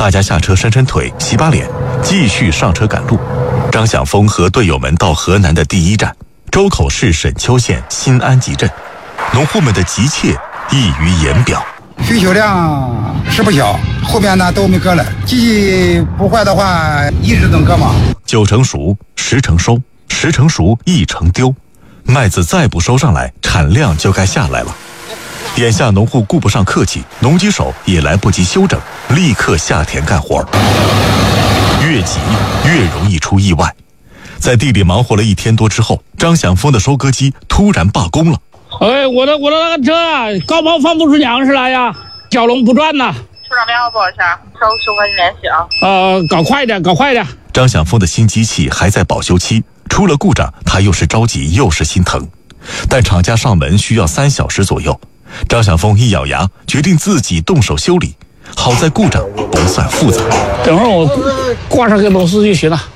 大家下车伸伸腿，洗把脸，继续上车赶路。张响峰和队友们到河南的第一站周口市沈丘县新安集镇，农户们的急切溢于言表。 需求量是不小，后面呢都没割了，机器不坏的话一直能割嘛。 9成熟，10成收，10成熟1成丢，麦子再不收上来，产量就该下来了。眼下农户顾不上客气，农机手也来不及休整，立刻下田干活。越急越容易出意外。在地里忙活了1天多之后，张响峰的收割机突然罢工了。 哎，我的那个车啊，高抛放不出粮食来呀，蛟龙不转呐。 出厂票多少钱？收10块钱联系啊。 搞快点，搞快点。 张响峰的新机器还在保修期，出了故障，他又是着急又是心疼。但厂家上门需要3小时左右，张响峰一咬牙，决定自己动手修理。好在故障不算复杂， 等会儿我挂上个螺丝就行了。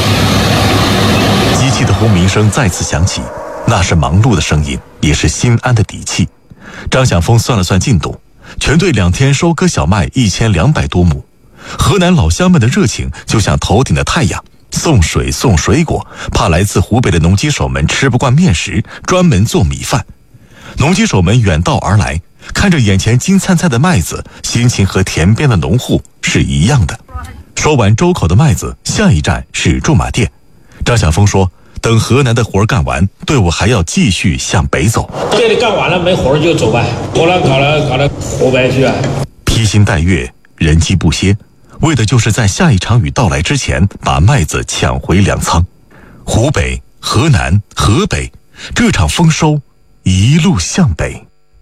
机器的轰鸣声再次响起，那是忙碌的声音，也是心安的底气。张响峰算了算进度，全队2天收割小麦1200多亩。河南老乡们的热情就像头顶的太阳，送水送水果，怕来自湖北的农机手们吃不惯面食，专门做米饭。农机手们远道而来，看着眼前金灿灿的麦子，心情和田边的农户是一样的。收完周口的麦子，下一站是驻马店。张响峰说，等河南的活干完，队伍还要继续向北走。 这里干完了没活就走呗，后来搞了湖北去。 披星戴月，人机不歇，为的就是在下一场雨到来之前把麦子抢回粮仓。湖北、河南、河北，这场丰收一路向北。